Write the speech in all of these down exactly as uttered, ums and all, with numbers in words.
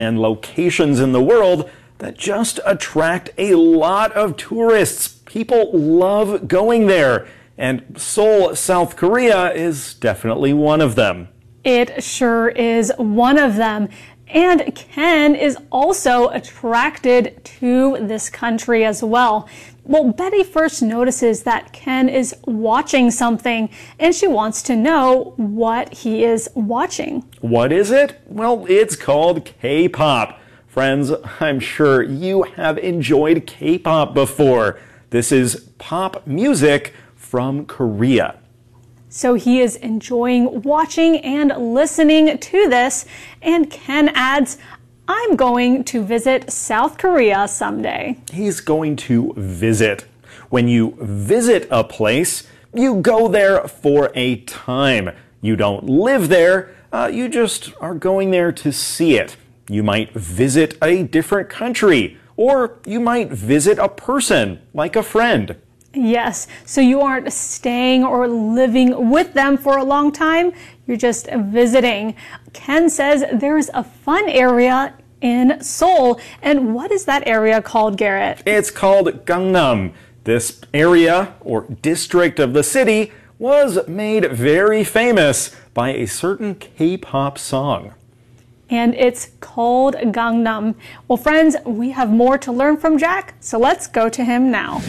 and locations in the world that just attract a lot of tourists. People love going there, and Seoul, South Korea is definitely one of them. It sure is one of them. And Ken is also attracted to this country as well. Well, Betty first notices that Ken is watching something, and she wants to know what he is watching. What is it? Well, it's called K-pop. Friends, I'm sure you have enjoyed K-pop before. This is pop music from Korea. So he is enjoying watching and listening to this, and Ken adds, I'm going to visit South Korea someday. He's going to visit. When you visit a place, you go there for a time. You don't live there, uh, you just are going there to see it. You might visit a different country, or you might visit a person, like a friend. Yes, so you aren't staying or living with them for a long time, you're just visiting. Ken says there's a fun area in Seoul, and what is that area called, Garrett? It's called Gangnam. This area, or district of the city, was made very famous by a certain K-pop song. And it's called Gangnam. Well, friends, we have more to learn from Jack, so let's go to him now.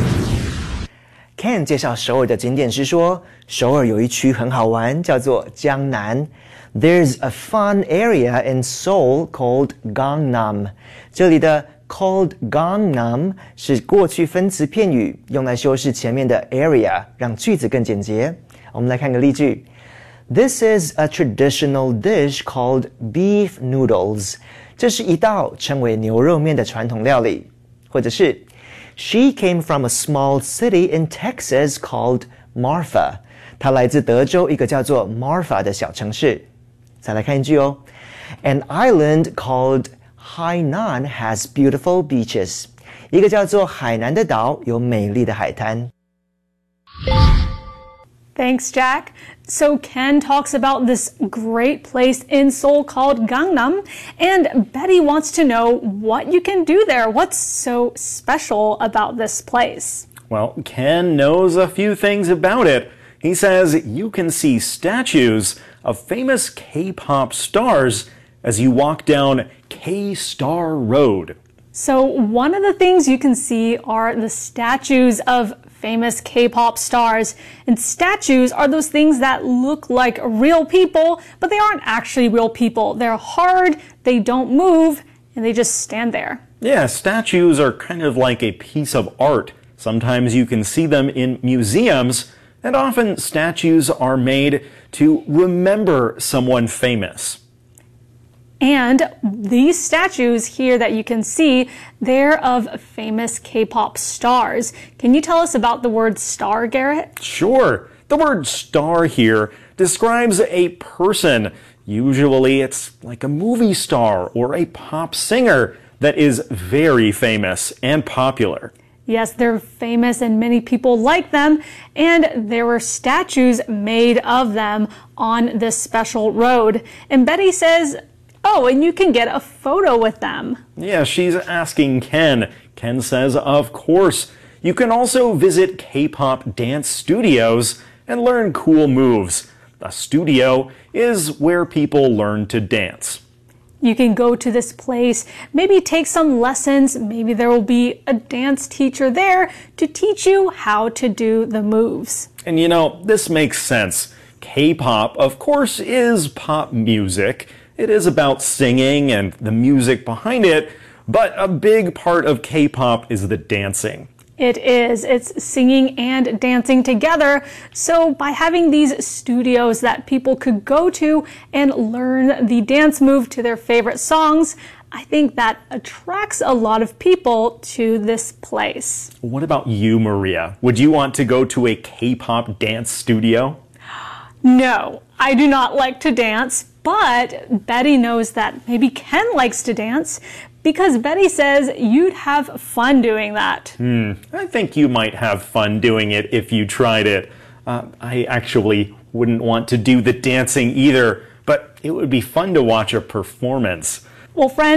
Ken 介绍首尔的景点是说，首尔有一区很好玩，叫做江南。There's a fun area in Seoul called Gangnam. 这里的 called Gangnam 是过去分词片语，用来修饰前面的 area， 让句子更简洁。我们来看个例句。This is a traditional dish called beef noodles. 这是一道称为牛肉面的传统料理。或者是She came from a small city in Texas called Marfa. 她来自德州一个叫做 Marfa 的小城市。再来看一句哦。An island called Hainan has beautiful beaches. 一个叫做海南的岛有美丽的海滩。 Thanks, Jack. So Ken talks about this great place in Seoul called Gangnam, and Betty wants to know what you can do there. What's so special about this place? Well, Ken knows a few things about it. He says you can see statues of famous K-pop stars as you walk down K-Star Road. So one of the things you can see are the statues of famous K-pop stars. And statues are those things that look like real people, but they aren't actually real people. They're hard, they don't move, and they just stand there. Yeah, statues are kind of like a piece of art. Sometimes you can see them in museums, and often statues are made to remember someone famous. And these statues here that you can see, they're of famous K-pop stars. Can you tell us about the word star, Garrett? Sure. The word star here describes a person. Usually it's like a movie star or a pop singer that is very famous and popular. Yes, they're famous and many people like them, and there were statues made of them on this special road. And Betty says, oh, and you can get a photo with them. Yeah, she's asking Ken. Ken says, of course. You can also visit K-pop dance studios and learn cool moves. A studio is where people learn to dance. You can go to this place, maybe take some lessons, maybe there will be a dance teacher there to teach you how to do the moves. And you know, this makes sense. K-pop, of course, is pop music. It is about singing and the music behind it, but a big part of K-pop is the dancing. It is. It's singing and dancing together. So by having these studios that people could go to and learn the dance move to their favorite songs, I think that attracts a lot of people to this place. What about you, Maria? Would you want to go to a K-pop dance studio? No, I do not like to dance, but Betty knows that maybe Ken likes to dance because Betty says you'd have fun doing that. Hmm, I think you might have fun doing it if you tried it. Uh, I actually wouldn't want to do the dancing either, but it would be fun to watch a performance. Well, friends,